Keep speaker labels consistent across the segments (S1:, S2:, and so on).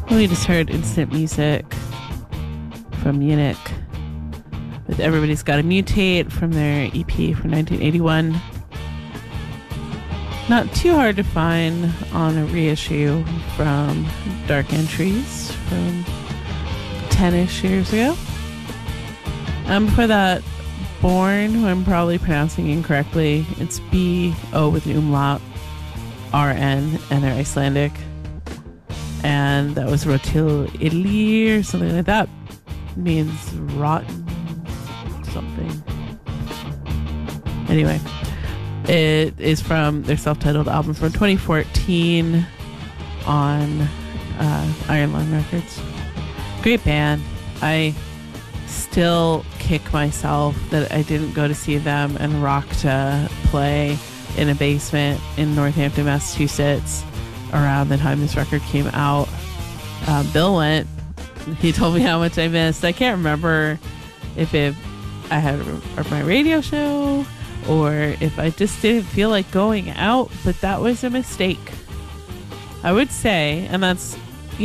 S1: We just heard Instant Music from Munich with Everybody's Gotta Mutate from their EP from 1981. Not too hard to find on a reissue from Dark Entries from 10-ish years ago. Before that, Born, who I'm probably pronouncing incorrectly. It's B-O with an umlaut, R-N, and they're Icelandic. And that was Rotil Idli or something like that. It means rotten something. Anyway, it is from their self-titled album from 2014 on Iron Lung Records. Great band. I still kick myself that I didn't go to see them and rock to play in a basement in Northampton, Massachusetts around the time this record came out. Bill went. He told me how much I missed. I can't remember if I had my radio show or if I just didn't feel like going out, but that was a mistake, I would say. And that's,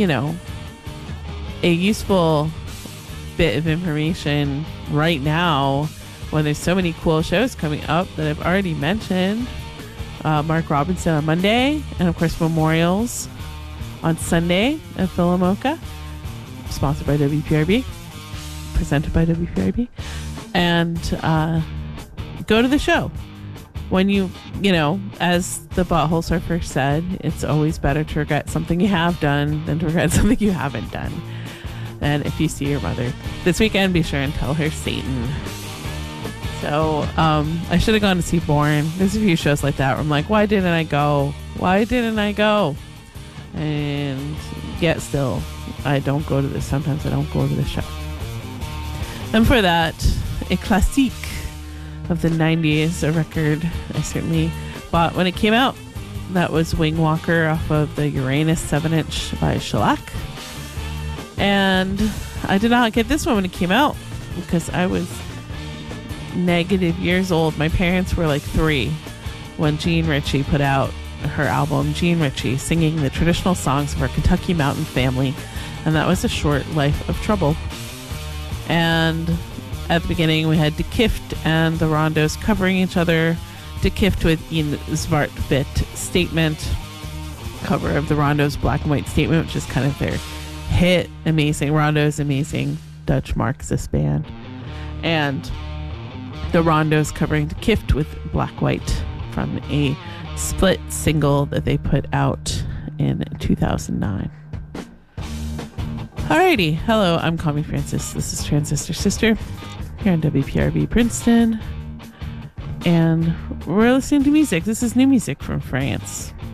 S1: a useful bit of information right now when there's so many cool shows coming up that I've already mentioned. Mark Robinson on Monday, and of course Memorials on Sunday at Philomoka, sponsored by WPRB, presented by WPRB. And go to the show. When as the Butthole Surfer said, it's always better to regret something you have done than to regret something you haven't done. And if you see your mother this weekend, be sure and tell her Satan. So I should have gone to see Born. There's a few shows like that where I'm like, why didn't I go? Why didn't I go? And yet still, I don't go to this. Sometimes I don't go to the show. And for that, a classique of the 90s, a record I certainly bought when it came out. That was Wing Walker off of the Uranus 7-inch by Shellac. And I did not get this one when it came out because I was negative years old. My parents were like 3 when Jean Ritchie put out her album, Jean Ritchie, singing the traditional songs of her Kentucky mountain family. And that was A Short Life of Trouble. And at the beginning, we had De Kift and the Rondos covering each other. De Kift with In Zwart Wit Statement, cover of the Rondos' Black and White Statement, which is kind of their hit. Amazing. Rondos, amazing Dutch Marxist band. And the Rondos covering De Kift with Black White from a split single that they put out in 2009. Alrighty. Hello, I'm Connie Francis. This is Transistor Sister here on WPRB Princeton. And we're listening to music. This is new music from France.